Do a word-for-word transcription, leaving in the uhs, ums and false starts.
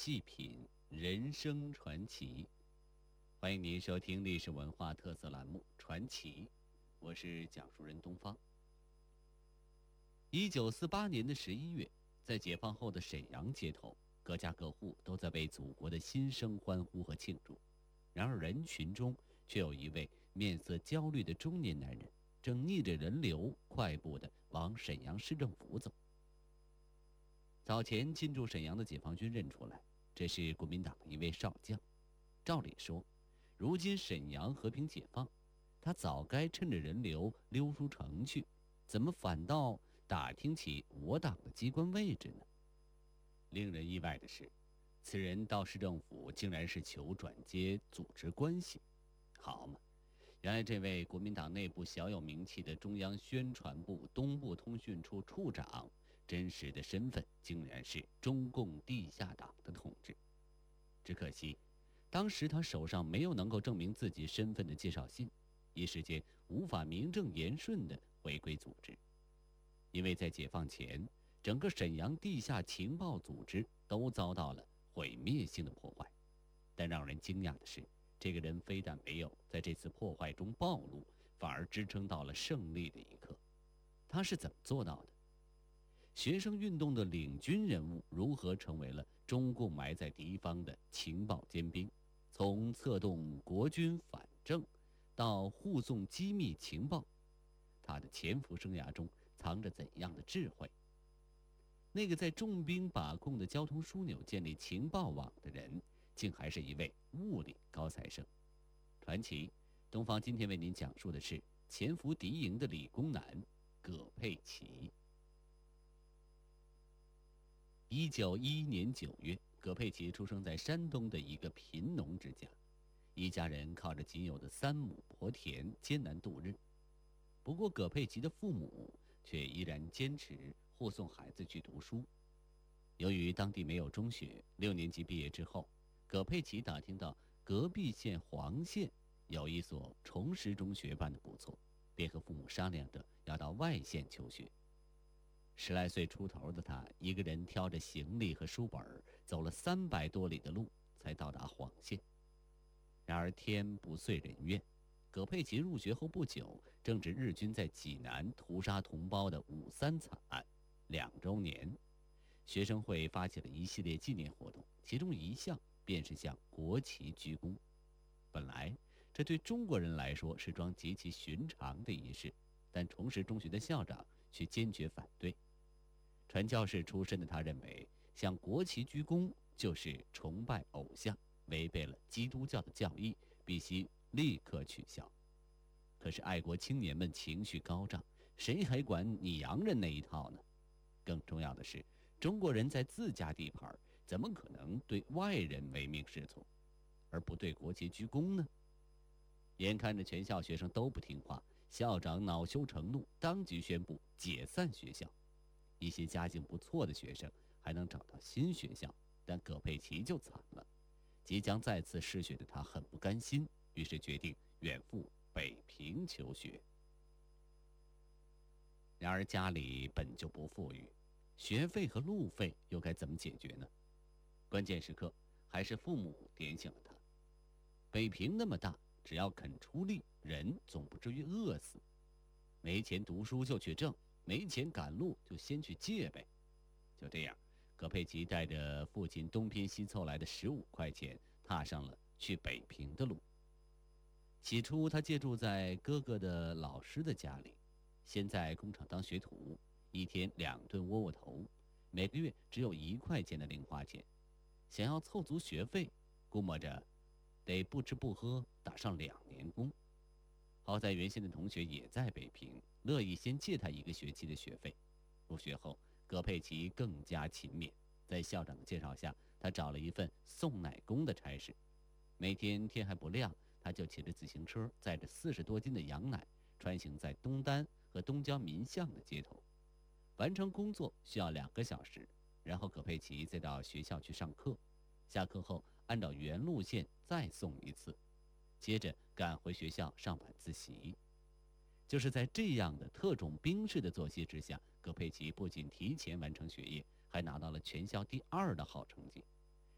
细品人生传奇。欢迎您收听历史文化特色栏目《传奇》，我是讲述人东方。一九四八年的十一月，在解放后的沈阳街头，各家各户都在为祖国的新生欢呼和庆祝。然而人群中却有一位面色焦虑的中年男人，正逆着人流快步地往沈阳市政府走。早前进驻沈阳的解放军认出来，这是国民党的一位少将。照理说，如今沈阳和平解放，他早该趁着人流溜出城去，怎么反倒打听起我党的机关位置呢？令人意外的是，此人到市政府竟然是求转接组织关系。好嘛，原来这位国民党内部小有名气的中央宣传部东部通讯处处长，真实的身份竟然是中共地下党的统治。只可惜当时他手上没有能够证明自己身份的介绍信，一时间无法名正言顺地回归组织。因为在解放前，整个沈阳地下情报组织都遭到了毁灭性的破坏。但让人惊讶的是，这个人非但没有在这次破坏中暴露，反而支撑到了胜利的一刻。他是怎么做到的？学生运动的领军人物如何成为了中共埋在敌方的情报尖兵？从策动国军反正到护送机密情报，他的潜伏生涯中藏着怎样的智慧？那个在重兵把控的交通枢纽建立情报网的人，竟还是一位物理高材生。传奇东方今天为您讲述的是潜伏敌营的理工男葛佩奇。一九一一年九月，葛佩奇出生在山东的一个贫农之家，一家人靠着仅有的三亩薄田艰难度日。不过葛佩奇的父母却依然坚持护送孩子去读书。由于当地没有中学，六年级毕业之后，葛佩奇打听到隔壁县黄县有一所崇实中学办得不错，便和父母商量着要到外县求学。十来岁出头的他，一个人挑着行李和书本，走了三百多里的路，才到达黄县。然而天不遂人愿，葛佩奇入学后不久，正值日军在济南屠杀同胞的五三惨案两周年。学生会发起了一系列纪念活动，其中一项便是向国旗鞠躬。本来这对中国人来说是桩极其寻常的仪式，但崇实中学的校长却坚决反对。传教士出身的他认为，向国旗鞠躬就是崇拜偶像，违背了基督教的教义，必须立刻取消。可是爱国青年们情绪高涨，谁还管你洋人那一套呢？更重要的是，中国人在自家地盘，怎么可能对外人唯命是从，而不对国旗鞠躬呢？眼看着全校学生都不听话，校长恼羞成怒，当即宣布解散学校。一些家境不错的学生还能找到新学校，但葛佩奇就惨了。即将再次失学的他很不甘心，于是决定远赴北平求学。然而家里本就不富裕，学费和路费又该怎么解决呢？关键时刻，还是父母点醒了他。北平那么大，只要肯出力，人总不至于饿死。没钱读书就去挣，没钱赶路就先去借呗。就这样，葛佩奇带着父亲东拼西凑来的十五块钱，踏上了去北平的路。起初他借住在哥哥的老师的家里，先在工厂当学徒，一天两顿窝窝头，每个月只有一块钱的零花钱。想要凑足学费，估摸着得不吃不喝打上两年工。好在原先的同学也在北平，乐意先借他一个学期的学费。入学后，葛佩奇更加勤勉，在校长的介绍下，他找了一份送奶工的差事。每天天还不亮，他就骑着自行车，载着四十多斤的羊奶，穿行在东单和东郊民巷的街头。完成工作需要两个小时，然后葛佩奇再到学校去上课，下课后按照原路线再送一次，接着赶回学校上晚自习。就是在这样的特种兵式的作息之下，葛佩奇不仅提前完成学业，还拿到了全校第二的好成绩。